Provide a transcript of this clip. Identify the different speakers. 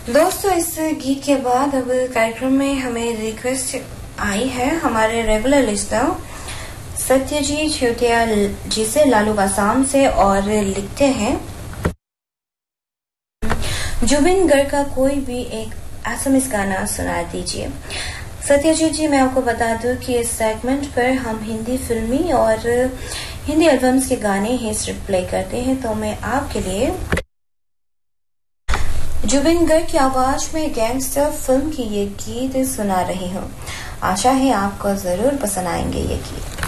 Speaker 1: दोस्तों, इस गीत के बाद अब कार्यक्रम में हमें रिक्वेस्ट आई है हमारे रेगुलर लिस्टर सत्यजीत छोटिया जी से, लालू आसाम से, और लिखते हैं जुबिन गर्ग का कोई भी एक एसएमएस गाना सुना दीजिए। सत्यजीत जी, मैं आपको बता दूं कि इस सेगमेंट पर हम हिंदी फिल्मी और हिंदी एल्बम्स के गाने ही सिर्फ प्ले करते हैं, तो मैं आपके लिए जुबिन गर्ग की आवाज में गैंगस्टर फिल्म की ये गीत सुना रही हूँ। आशा है आपको जरूर पसंद आएंगे ये गीत।